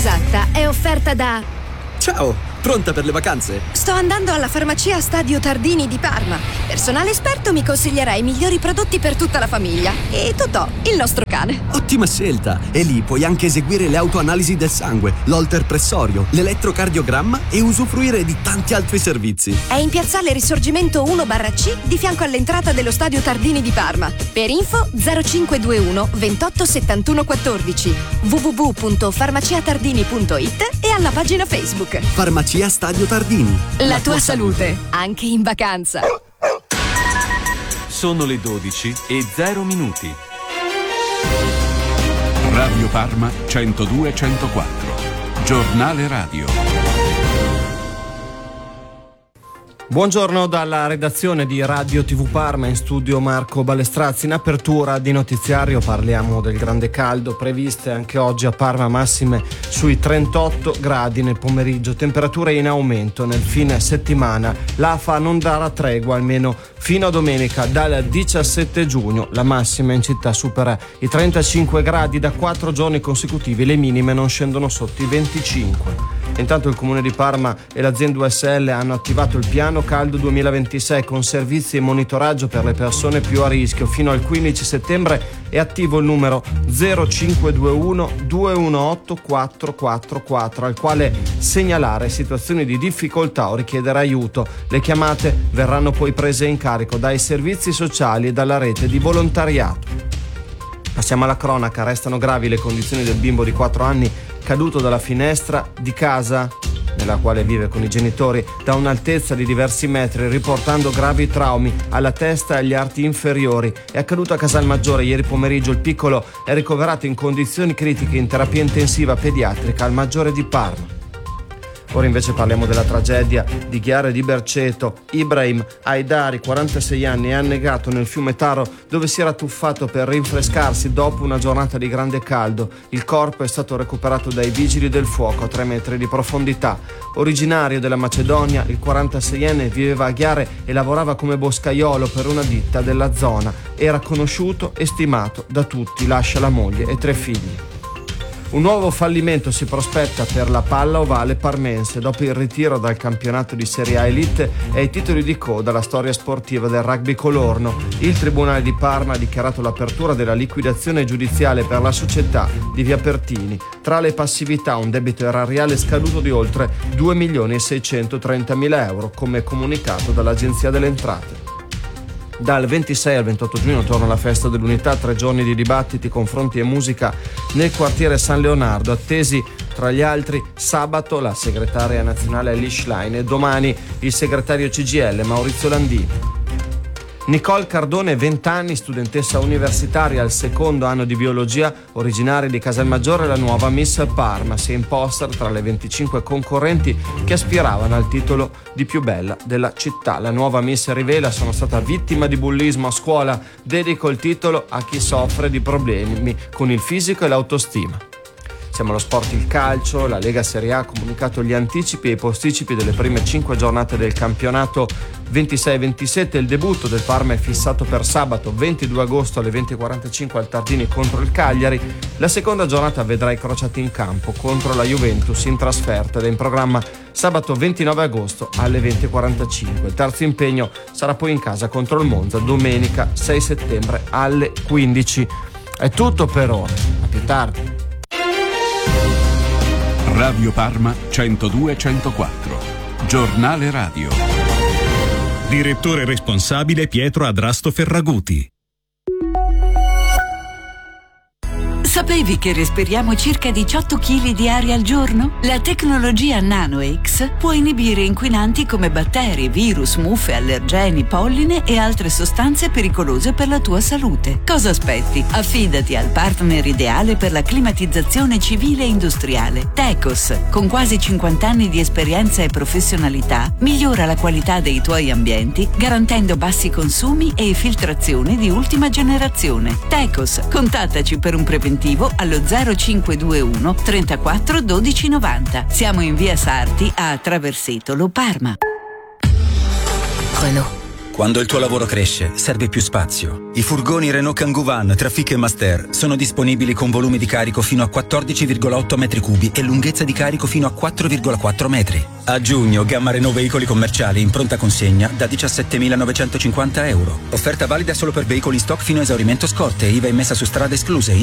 esatta è offerta da... Ciao, pronta per le vacanze? Sto andando alla farmacia Stadio Tardini di Parma. Personale esperto mi consiglierà i migliori prodotti per tutta la famiglia. E Totò, il nostro cane. Ottima scelta! E lì puoi anche eseguire le autoanalisi del sangue, l'holter pressorio, l'elettrocardiogramma e usufruire di tanti altri servizi. È in piazzale Risorgimento 1/C di fianco all'entrata dello Stadio Tardini di Parma. Per info 0521 28 71 14 www.farmaciatardini.it e alla pagina Facebook. Farmacia Stadio Tardini. La tua salute, anche in vacanza. Sono le 12:00. Radio Parma 102-104. Giornale radio. Buongiorno dalla redazione di Radio TV Parma, in studio Marco Balestrazzi. In apertura di notiziario parliamo del grande caldo, previste anche oggi a Parma massime sui 38 gradi nel pomeriggio, temperature in aumento nel fine settimana. L'AFA non darà tregua almeno fino a domenica. Dal 17 giugno la massima in città supera i 35 gradi da 4 giorni consecutivi, le minime non scendono sotto i 25. Intanto il Comune di Parma e l'azienda USL hanno attivato il piano caldo 2026 con servizi e monitoraggio per le persone più a rischio. Fino al 15 settembre è attivo il numero 0521 218 444 al quale segnalare situazioni di difficoltà o richiedere aiuto. Le chiamate verranno poi prese in carico dai servizi sociali e dalla rete di volontariato. Passiamo alla cronaca. Restano gravi le condizioni del bimbo di 4 anni caduto dalla finestra di casa nella quale vive con i genitori da un'altezza di diversi metri, riportando gravi traumi alla testa e agli arti inferiori. È accaduto a Casalmaggiore ieri pomeriggio. Il piccolo è ricoverato in condizioni critiche in terapia intensiva pediatrica al Maggiore di Parma. Ora invece parliamo della tragedia di Chiara e di Berceto. Ibrahim Haidari, 46 anni, è annegato nel fiume Taro dove si era tuffato per rinfrescarsi dopo una giornata di grande caldo. Il corpo è stato recuperato dai vigili del fuoco a 3 metri di profondità. Originario della Macedonia, il 46enne viveva a Chiare e lavorava come boscaiolo per una ditta della zona. Era conosciuto e stimato da tutti, lascia la moglie e 3 figli. Un nuovo fallimento si prospetta per la palla ovale parmense. Dopo il ritiro dal campionato di Serie A Elite e ai titoli di coda la storia sportiva del rugby colorno. Il Tribunale di Parma ha dichiarato l'apertura della liquidazione giudiziale per la società di Via Pertini. Tra le passività un debito erariale scaduto di oltre 2.630.000 euro, come comunicato dall'Agenzia delle Entrate. Dal 26 al 28 giugno torna la festa dell'unità, 3 giorni di dibattiti, confronti e musica nel quartiere San Leonardo. Attesi tra gli altri sabato la segretaria nazionale Alice Schlein e domani il segretario CGIL Maurizio Landini. Nicole Cardone, 20 anni, studentessa universitaria al 2º anno di biologia, originaria di Casalmaggiore, la nuova Miss Parma. Si è imposta tra le 25 concorrenti che aspiravano al titolo di più bella della città. La nuova Miss rivela: sono stata vittima di bullismo a scuola, dedico il titolo a chi soffre di problemi con il fisico e l'autostima. Siamo allo sport, il calcio. La Lega Serie A ha comunicato gli anticipi e i posticipi delle prime 5 giornate del campionato 26-27. Il debutto del Parma è fissato per sabato 22 agosto alle 20:45 al Tardini contro il Cagliari. La seconda giornata vedrà i crociati in campo contro la Juventus in trasferta ed è in programma sabato 29 agosto alle 20:45. Il terzo impegno sarà poi in casa contro il Monza domenica 6 settembre alle 15. È tutto per ora, a più tardi. Radio Parma 102-104. Giornale radio. Direttore responsabile Pietro Adrasto Ferraguti. Sapevi che respiriamo circa 18 kg di aria al giorno? La tecnologia NanoX può inibire inquinanti come batteri, virus, muffe, allergeni, polline e altre sostanze pericolose per la tua salute. Cosa aspetti? Affidati al partner ideale per la climatizzazione civile e industriale. Tecos, con quasi 50 anni di esperienza e professionalità, migliora la qualità dei tuoi ambienti garantendo bassi consumi e filtrazione di ultima generazione. Tecos, contattaci per un preventivo allo 0521 34 12 90. Siamo in via Sarti a Traversetolo, Parma. Renault. Quando il tuo lavoro cresce, serve più spazio. I furgoni Renault Kangoo Van, Trafic e Master sono disponibili con volumi di carico fino a 14,8 metri cubi e lunghezza di carico fino a 4,4 metri. A giugno, gamma Renault veicoli commerciali in pronta consegna da 17.950 euro. Offerta valida solo per veicoli in stock fino a esaurimento scorte, IVA immessa su strade escluse.